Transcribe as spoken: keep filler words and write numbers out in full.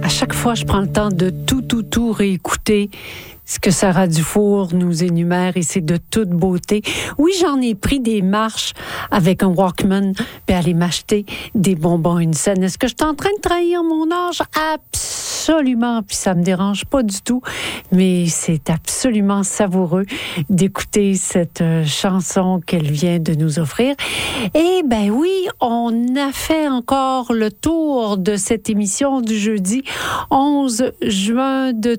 À chaque fois, je prends le temps de tout, tout, tout réécouter. Ce que Sarah Dufour nous énumère, et c'est de toute beauté. Oui, j'en ai pris des marches avec un Walkman, puis aller m'acheter des bonbons à une scène. Est-ce que je suis en train de trahir mon âge? Absolument, puis ça me dérange pas du tout, mais c'est absolument savoureux d'écouter cette euh, chanson qu'elle vient de nous offrir. Et ben oui, on a fait encore le tour de cette émission du jeudi onze juin de